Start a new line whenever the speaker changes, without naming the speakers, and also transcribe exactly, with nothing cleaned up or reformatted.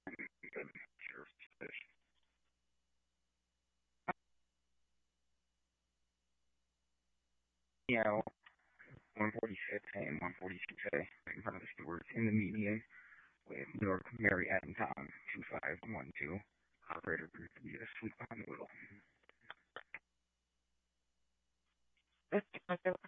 Good. Cheers. Fish. Yeah, one forty-six A and one forty-six A, right in front of the stewards in the median with New York Mary Adam Tom, two five one two. Operator proved to be asleep behind the wheel.